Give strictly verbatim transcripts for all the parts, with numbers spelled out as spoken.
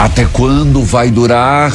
Até quando vai durar?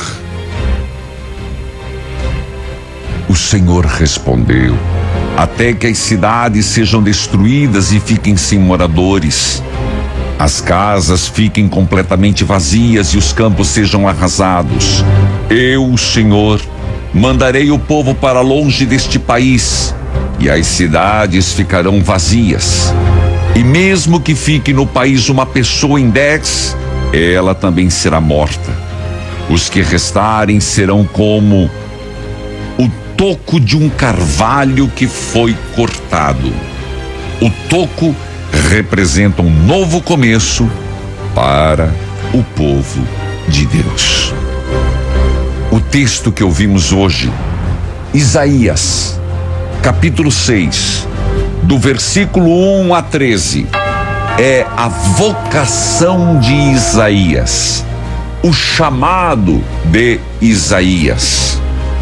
O Senhor respondeu: até que as cidades sejam destruídas e fiquem sem moradores, as casas fiquem completamente vazias e os campos sejam arrasados. Eu, o Senhor, mandarei o povo para longe deste país, e as cidades ficarão vazias. E mesmo que fique no país uma pessoa em dez, ela também será morta. Os que restarem serão como o toco de um carvalho que foi cortado. O toco representa um novo começo para o povo de Deus. O texto que ouvimos hoje, Isaías, capítulo seis, do versículo um a treze, é a vocação de Isaías, o chamado de Isaías.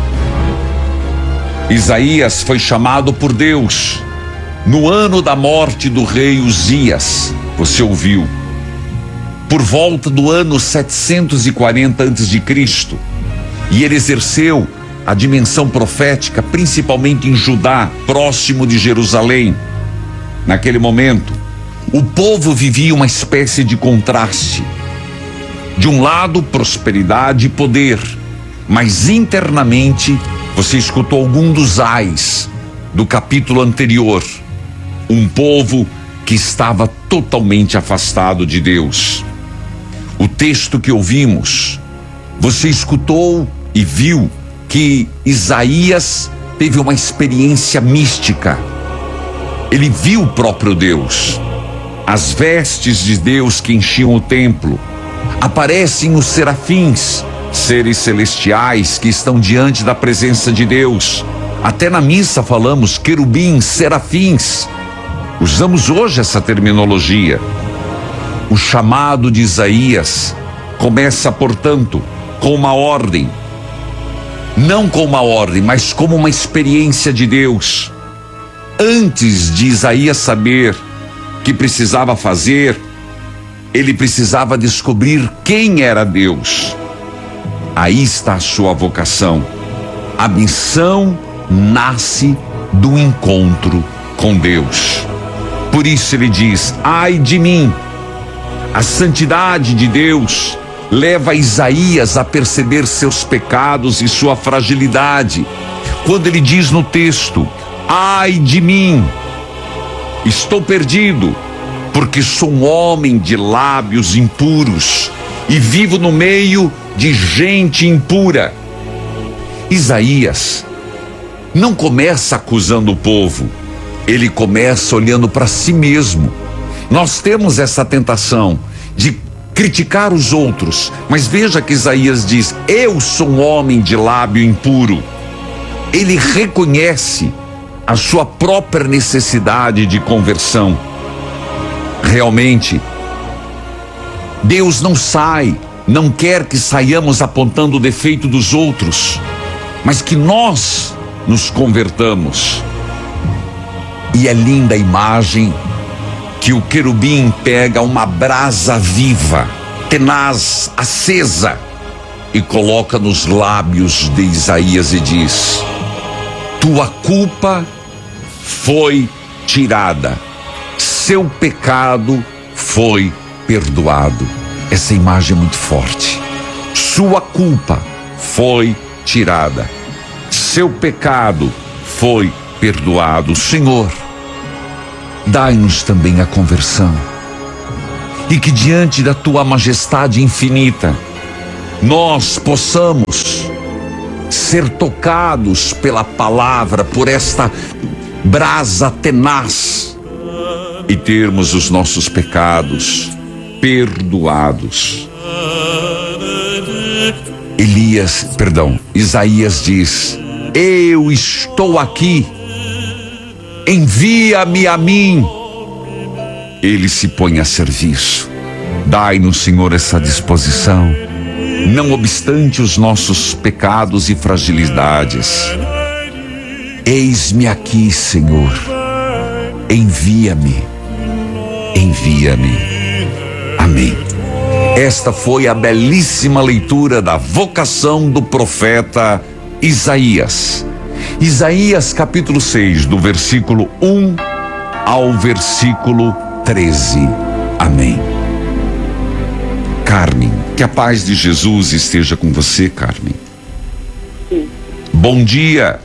Isaías foi chamado por Deus no ano da morte do rei Uzias. Você ouviu? Por volta do ano setecentos e quarenta antes de Cristo. E ele exerceu a dimensão profética principalmente em Judá, próximo de Jerusalém. Naquele momento, o povo vivia uma espécie de contraste. De um lado, prosperidade e poder, mas internamente, você escutou algum dos ais do capítulo anterior. Um povo que estava totalmente afastado de Deus. O texto que ouvimos, você escutou e viu que Isaías teve uma experiência mística. Ele viu o próprio Deus. As vestes de Deus que enchiam o templo. Aparecem os serafins, seres celestiais que estão diante da presença de Deus. Até na missa falamos querubins, serafins. Usamos hoje essa terminologia. O chamado de Isaías começa, portanto, com uma ordem. Não com uma ordem, mas como uma experiência de Deus. Antes de Isaías saber o que precisava fazer, ele precisava descobrir quem era Deus. Aí está a sua vocação. A missão nasce do encontro com Deus. Por isso ele diz: ai de mim. A santidade de Deus leva Isaías a perceber seus pecados e sua fragilidade. Quando ele diz no texto: ai de mim, estou perdido, porque sou um homem de lábios impuros e vivo no meio de gente impura. Isaías não começa acusando o povo, ele começa olhando para si mesmo. Nós temos essa tentação de criticar os outros, mas veja que Isaías diz: eu sou um homem de lábio impuro. Ele reconhece a sua própria necessidade de conversão. Realmente, Deus não sai, não quer que saiamos apontando o defeito dos outros, mas que nós nos convertamos. E é linda a imagem que o querubim pega uma brasa viva, tenaz, acesa, e coloca nos lábios de Isaías e diz: tua culpa foi tirada, seu pecado foi perdoado. Essa imagem é muito forte. Sua culpa foi tirada, seu pecado foi perdoado. Senhor, dai-nos também a conversão, e que diante da tua majestade infinita nós possamos ser tocados pela palavra, por esta brasa tenaz, e termos os nossos pecados perdoados. Elias, perdão, Isaías diz: eu estou aqui, envia-me a mim. Ele se põe a serviço. Dai-nos, Senhor, essa disposição, não obstante os nossos pecados e fragilidades. Eis-me aqui, Senhor, envia-me, envia-me. Amém. Esta foi a belíssima leitura da vocação do profeta Isaías. Isaías capítulo seis, do versículo um ao versículo treze. Amém. Carmen, que a paz de Jesus esteja com você, Carmen. Sim. Bom dia.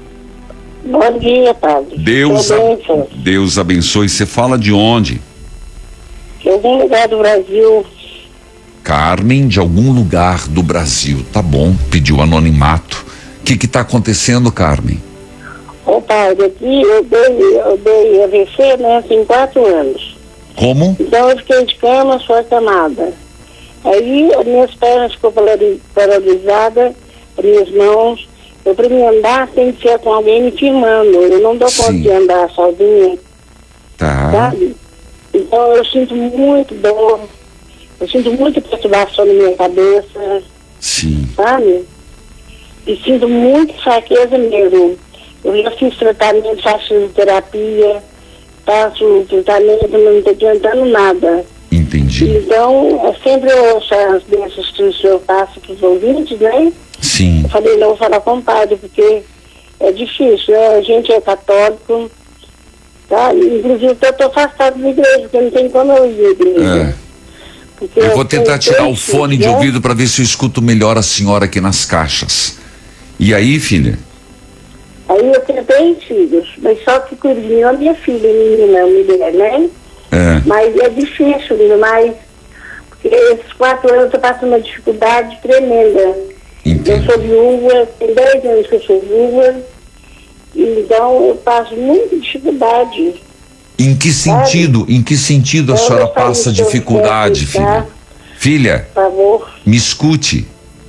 Bom dia, padre. Deus, a... Deus abençoe. Você fala de onde? De algum lugar do Brasil. Carmen, de algum lugar do Brasil. Tá bom, pediu anonimato. O que que tá acontecendo, Carmen? Ô, padre, aqui eu dei, eu dei A V C, né, tem quatro anos. Como? Então eu fiquei de cama, só acamada. Aí as minhas pernas ficou paralisadas, as minhas mãos. Eu, para me andar, tem que ser com alguém me firmando. Eu não dou conta de andar sozinha. Tá. Sabe? Então eu sinto muito dor. Eu sinto muita perturbação na minha cabeça. Sim. Sabe? E sinto muita fraqueza mesmo. Eu já fiz tratamento, faço terapia, faço tratamento, mas não estou adiantando nada. Entendi. Então, eu sempre ouço as bênçãos que o senhor passa para os ouvintes, né? Sim. Eu falei, não, vou falar com o padre, porque é difícil, né? A gente é católico, tá? Inclusive, eu estou afastado da igreja, porque não tem como eu ir à igreja. É. Porque Eu vou tentar tirar o fone de né? ouvido para ver se eu escuto melhor a senhora aqui nas caixas. E aí, filha? Aí eu tenho três filhos, mas só que cuido de mim, a minha filha, menina, mulher, né? É. Mas é difícil, mas porque esses quatro anos eu estou passando uma dificuldade tremenda. Entendi. Eu sou viúva, tem dez anos que eu sou viúva, então eu passo muita dificuldade. Em que sentido, em que sentido a Eu senhora gostaria passa de ter dificuldade, certo, tá? filha? Filha, Por favor. me escute.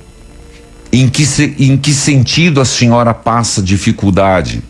Em que, se- em que sentido a senhora passa dificuldade?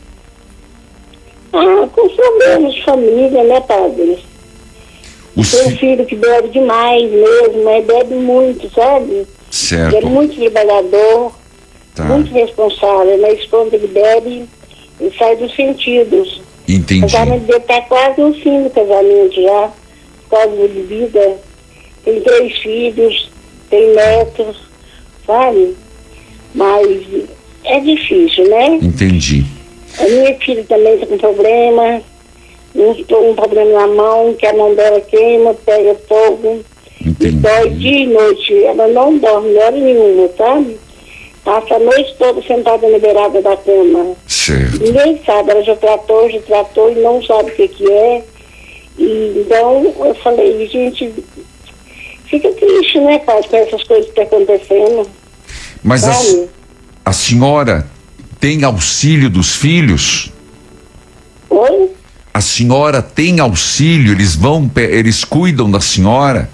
Ah, com problemas de família, né, padre? O Tem um se- filho que bebe demais mesmo, mas bebe muito, sabe? Ele é Certo, muito trabalhador, tá, muito responsável, mas quando ele bebe, ele sai dos sentidos. O entendi. casamento dele está quase no fim do casamento já, quase de bebida. Tem três filhos, tem netos, sabe? Mas é difícil, né? Entendi. A minha filha também está com problema, um, um problema na mão, que a mão dela queima, pega fogo, e dói Entendi. dia e noite. Ela não dorme hora nenhuma, sabe? Passa a noite toda sentada na beirada da cama. Certo. Ninguém sabe, ela já tratou, já tratou e não sabe o que que é. E, então, eu falei, gente, fica triste, né, pai, com essas coisas que estão acontecendo. Mas a, Sabe? a senhora tem auxílio dos filhos? Oi? A senhora tem auxílio? Eles vão, pe- eles cuidam da senhora?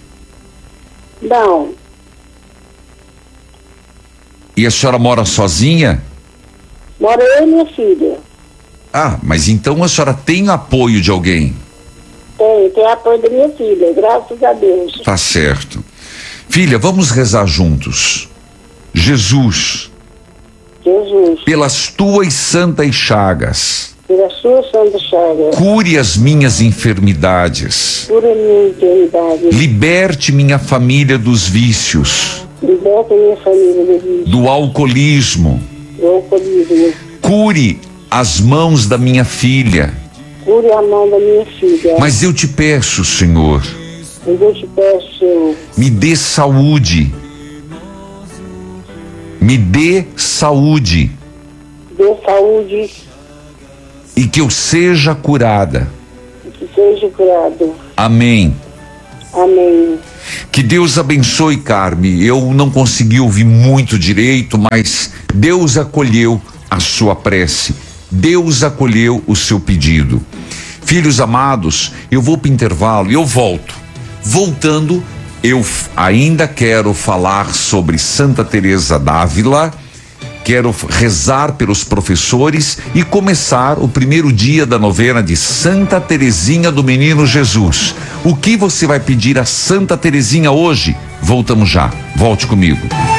Não, E a senhora mora sozinha? mora eu e minha filha. Ah, mas então a senhora tem apoio de alguém? Tem, tem apoio da minha filha, graças a Deus. Tá certo. Filha, vamos rezar juntos. Jesus, Jesus, pelas tuas santas chagas, pela sua santa chaga, cure as minhas enfermidades. cura minha enfermidade, Liberte minha família dos vícios, liberta minha família do vício, do alcoolismo. do alcoolismo, Cure as mãos da minha filha. cure a mão da minha filha. Mas eu te peço, Senhor, Mas eu te peço, Senhor, me dê saúde. Me dê saúde dê saúde e que eu seja curada. e que seja curado. Amém. Amém. Que Deus abençoe, Carme. Eu não consegui ouvir muito direito, mas Deus acolheu a sua prece. Deus acolheu o seu pedido. Filhos amados, eu vou para o intervalo e eu volto. Voltando, eu f- ainda quero falar sobre Santa Teresa d'Ávila, quero f- rezar pelos professores e começar o primeiro dia da novena de Santa Teresinha do Menino Jesus. O que você vai pedir a Santa Teresinha hoje? Voltamos já. Volte comigo.